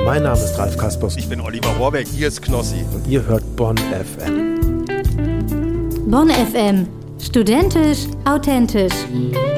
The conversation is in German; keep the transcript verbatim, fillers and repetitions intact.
Mein Name ist Ralf Kaspers. Ich bin Oliver Rohrbeck, hier ist Knossi. Und ihr hört Bonn F M. Bonn F M. Studentisch, authentisch.